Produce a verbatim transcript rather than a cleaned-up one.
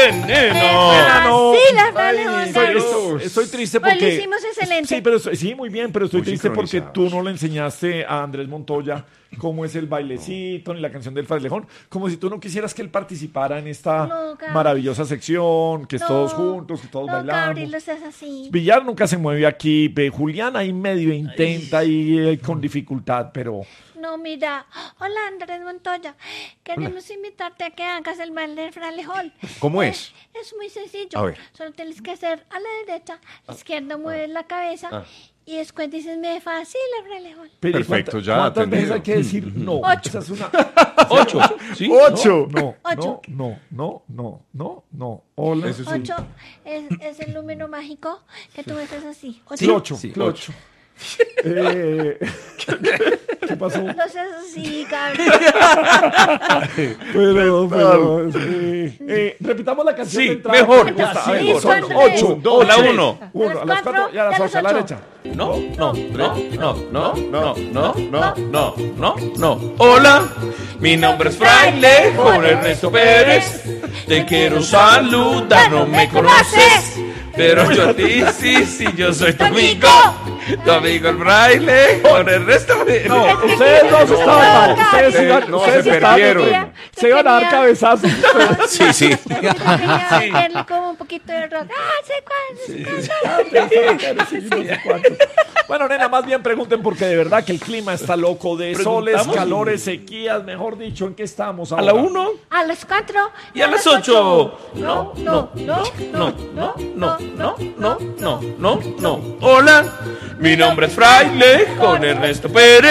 bien, neno. Nena, no. Sí, la Ay, Fraile estoy, González. estoy- estoy triste Pues porque... lo hicimos excelente. Sí, pero estoy- sí, muy bien, pero estoy Muy triste porque sincronizados. tú no le enseñaste a Andrés Montoya cómo es el bailecito ni la canción del frailejón, como si tú no quisieras que él participara en esta No, Gabriel. maravillosa sección, que es No, todos juntos, que todos no, bailamos. Gabriel, no seas así. Villar nunca se mueve aquí, ve, Julián ahí medio intenta y eh, con dificultad, pero... No, mira. Hola, Andrés Montoya. Queremos invitarte a que hagas el baile del frailejón. ¿Cómo Eh, es? Es muy sencillo. A ver. Solo tienes que hacer a la derecha, izquierda mueves la cabeza Ah. y después dices, me fascina el frailejón. pero ¿y Perfecto, cuánta- ya ¿Cuántas veces atendido. hay que decir no? Ocho. Esa es una... Ocho. ¿Sí? Ocho. No, Ocho. no, no, no, no, no. Hola. Eso es un- Ocho es, es el número mágico que tú haces así. Ocho. Clocho, Sí, clocho. Eh, ¿Qué pasó? No seas así, Gabriel. Pero, pero, eh, eh, repitamos la canción Sí, de entrada. mejor, Me gusta. ya, A ver, mejor. son Sí, ocho, son dos, la tres, uno. uno, a las cuatro y a las ocho, a la derecha. No, no, no, no, no, no, no, no, no, no, no. Hola, mi nombre es Fraile, Juan Ernesto Pérez. Te quiero saludar, no me conoces. Pero yo a ti sí, sí, yo soy tu amigo. Tu amigo el Fraile, Juan Ernesto Pérez. No, ustedes dos No, estaban mal. no, Ustedes no, iban, no, ustedes se estaban- perdieron. Se iban a dar cabezazos. Sí, sí. Yo quería meterle como un poquito de rock. Ah, sé cuál, sé cuál. Bueno, nena, más bien pregunten porque de verdad que el clima está loco de soles, Preguntamos. calores, sequías, mejor dicho, ¿en qué estamos A ahora? la uno A las cuatro. y a las ocho. No, no, no, No, no, no, no, no, no, no, no. Hola, mi nombre es Fraile, Juan Ernesto Pérez.